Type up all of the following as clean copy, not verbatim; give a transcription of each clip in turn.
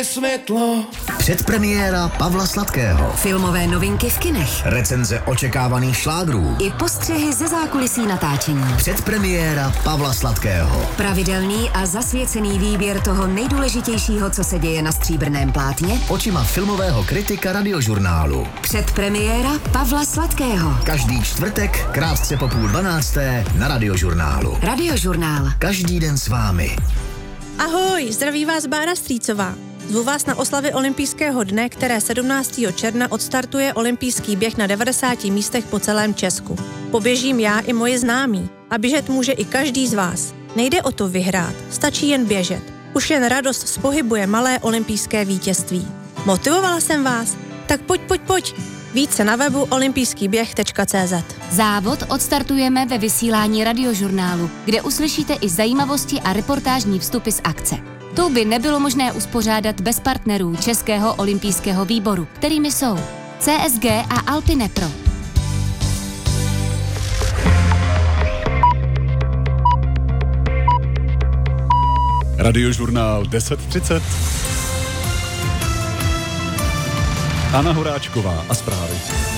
světlo. Předpremiéra Pavla Sladkého. Filmové novinky v kinech. Recenze očekávaných šlágrů. I postřehy ze zákulisí natáčení. Předpremiéra Pavla Sladkého. Pravidelný a zasvěcený výběr toho nejdůležitějšího, co se děje na stříbrném plátně. Očima filmového kritika Radiožurnálu. Předpremiéra Pavla Sladkého. Každý čtvrtek, krátce po 11:30 na Radiožurnálu. Radiožurnál. Každý den s vámi. Ahoj, zdraví vás Bára Strýcová. Zvu vás na oslavy olympijského dne, které 17. června odstartuje olympijský běh na 90 místech po celém Česku. Poběžím já i moji známí a běžet může i každý z vás. Nejde o to vyhrát, stačí jen běžet. Už jen radost z pohybu je malé olympijské vítězství. Motivovala jsem vás? Tak pojď. Více na webu olympijskýběh.cz. Závod odstartujeme ve vysílání Radiožurnálu, kde uslyšíte i zajímavosti a reportážní vstupy z akce. To by nebylo možné uspořádat bez partnerů Českého olympijského výboru, kterými jsou CSG a Alpine Pro. Radiožurnál 10:30. Anna Horáčková a zprávy.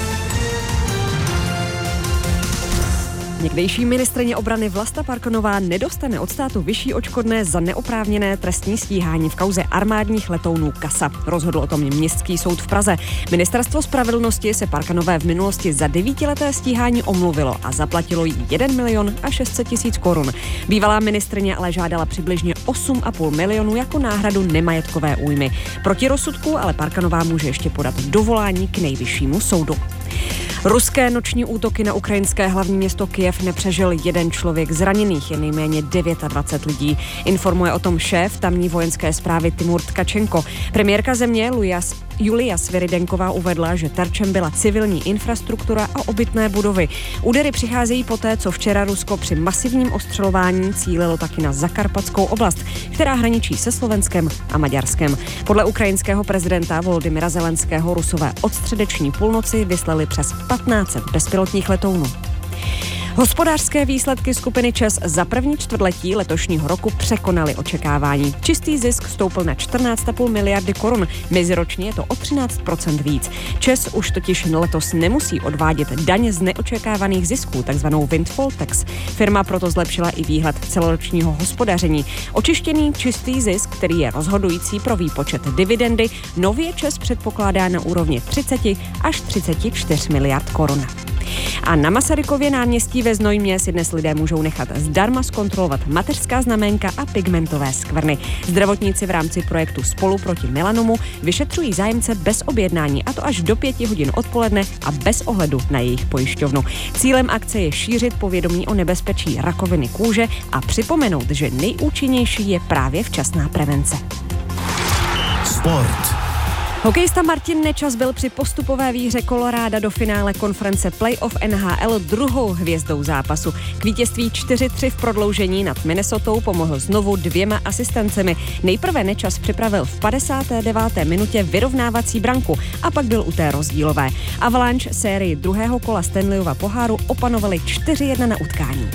Někdejší ministryně obrany Vlasta Parkanová nedostane od státu vyšší odškodné za neoprávněné trestní stíhání v kauze armádních letounů CASA. Rozhodl o tom Městský soud v Praze. Ministerstvo spravedlnosti se Parkanové v minulosti za 9leté stíhání omluvilo a zaplatilo jí 1 600 000 korun. Bývalá ministryně ale žádala přibližně 8,5 milionu jako náhradu nemajetkové újmy. Proti rozsudku ale Parkanová může ještě podat dovolání k nejvyššímu soudu. Ruské noční útoky na ukrajinské hlavní město Kyjev nepřežil jeden člověk, zraněných je nejméně 29 lidí. Informuje o tom šéf tamní vojenské správy Timur Tkačenko. Premiérka země Julia Sviridenková uvedla, že terčem byla civilní infrastruktura a obytné budovy. Údery přicházejí poté, co včera Rusko při masivním ostřelování cílilo taky na Zakarpatskou oblast, která hraničí se Slovenskem a Maďarskem. Podle ukrajinského prezidenta Volodymyra Zelenského Rusové od středeční půlnoci vyslali přes 1500 bezpilotních letounů. Hospodářské výsledky skupiny ČEZ za první čtvrtletí letošního roku překonaly očekávání. Čistý zisk stoupl na 14,5 miliardy korun. Meziročně je to o 13% víc. ČEZ už totiž letos nemusí odvádět daň z neočekávaných zisků, takzvanou windfall tax. Firma proto zlepšila i výhled celoročního hospodaření. Očištěný čistý zisk, který je rozhodující pro výpočet dividendy, nově ČEZ předpokládá na úrovni 30 až 34 miliard korun. A na Masarykově náměstí ve Znojmě si dnes lidé můžou nechat zdarma zkontrolovat mateřská znaménka a pigmentové skvrny. Zdravotníci v rámci projektu Spolu proti melanomu vyšetřují zájemce bez objednání, a to až do 5 hodin odpoledne a bez ohledu na jejich pojišťovnu. Cílem akce je šířit povědomí o nebezpečí rakoviny kůže a připomenout, že nejúčinnější je právě včasná prevence. Sport. Hokejista Martin Nečas byl při postupové výhře Koloráda do finále konference Playoff NHL druhou hvězdou zápasu. K vítězství 4-3 v prodloužení nad Minnesotou pomohl znovu 2 asistencemi. Nejprve Nečas připravil v 59. minutě vyrovnávací branku a pak byl u té rozdílové. Avalanche sérii druhého kola Stanleyova poháru opanovali 4-1 na utkání.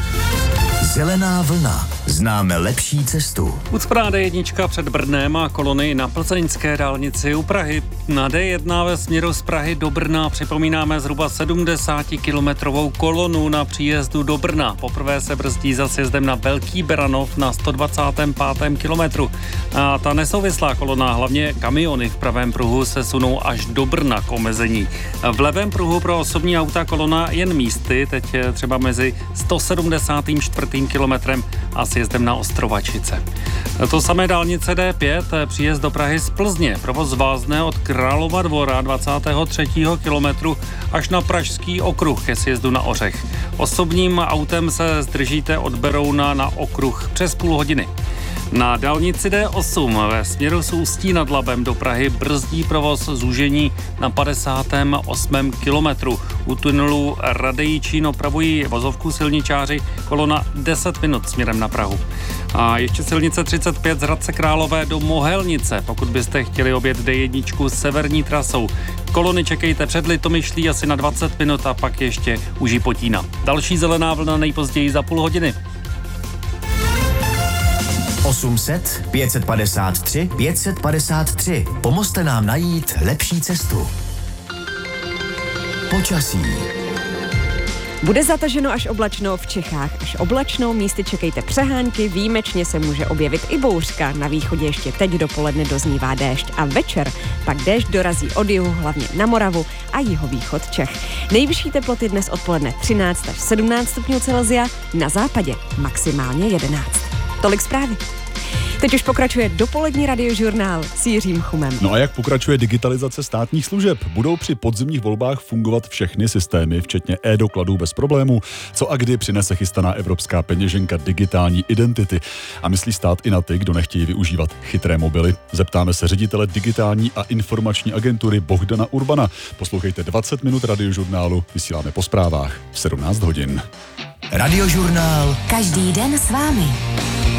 Zelená vlna. Známe lepší cestu. Ucpaná D1 před Brnem a kolony na plzeňské dálnici u Prahy. Na D1 ve směru z Prahy do Brna připomínáme zhruba 70-kilometrovou kolonu na příjezdu do Brna. Poprvé se brzdí za sjezdem na Velký Beranov na 125. kilometru. A ta nesouvislá kolona, hlavně kamiony v pravém pruhu, se sunou až do Brna k omezení. V levém pruhu pro osobní auta kolona jen místy, teď třeba mezi 174. kilometrem a sjezdem na Ostrovačice. To samé dálnice D5, příjezd do Prahy z Plzně. Provoz vázne od Králova Dvora 23. kilometru až na Pražský okruh ke sjezdu na Ořech. Osobním autem se zdržíte od Berouna na okruh přes půl hodiny. Na dálnici D8 ve směru z Ústí nad Labem do Prahy brzdí provoz zúžení na 58. kilometru. U tunelu Radejčín opravují vozovku silničáři, kolona 10 minut směrem na Prahu. A ještě silnice 35 z Hradce Králové do Mohelnice, pokud byste chtěli objet D1 severní trasou. Kolony čekejte před Litomyšlí asi na 20 minut a pak ještě u Žipotína. Další zelená vlna nejpozději za půl hodiny. 800 553 553. Pomozte nám najít lepší cestu. Počasí. Bude zataženo až oblačno v Čechách. Až oblačno, místy čekejte přehánky, výjimečně se může objevit i bouřka. Na východě ještě teď dopoledne doznívá déšť a večer pak déšť dorazí od jihu, hlavně na Moravu a jihovýchod Čech. Nejvyšší teploty dnes odpoledne 13 až 17 stupňů Celsia, na západě maximálně 11. Tolik zprávy. Teď už pokračuje dopolední radiožurnál s Jiřím Chumem. No a jak pokračuje digitalizace státních služeb? Budou při podzimních volbách fungovat všechny systémy, včetně e-dokladů bez problémů? Co a kdy přinese chystaná evropská peněženka digitální identity? A myslí stát i na ty, kdo nechtějí využívat chytré mobily? Zeptáme se ředitele digitální a informační agentury Bohdana Urbana. Poslouchejte 20 minut radiožurnálu, vysíláme po zprávách v 17 hodin. Radiožurnál. Každý den s vámi.